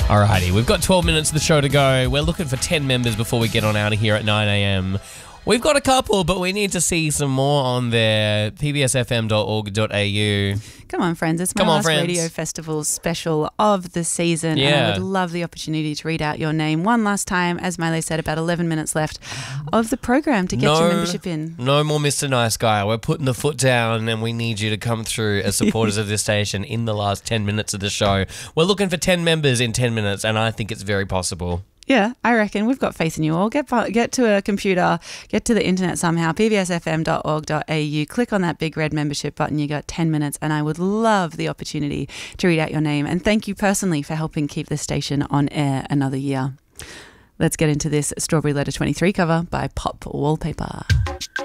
Alrighty, we've got 12 minutes of the show to go. We're looking for 10 members before we get on out of here at 9 a.m. We've got a couple, but we need to see some more on there. pbsfm.org.au. Come on, friends. It's my last radio festival special of the season. Yeah. And I would love the opportunity to read out your name one last time. As Miley said, about 11 minutes left of the program to get your membership in. No more Mr. Nice Guy. We're putting the foot down and we need you to come through as supporters of this station in the last 10 minutes of the show. We're looking for 10 members in 10 minutes and I think it's very possible. Yeah, I reckon. We've got faith in you all. Get to a computer, get to the internet somehow, pbsfm.org.au, click on that big red membership button. You got 10 minutes and I would love the opportunity to read out your name. And thank you personally for helping keep this station on air another year. Let's get into this Strawberry Letter 23 cover by Pop Wallpaper.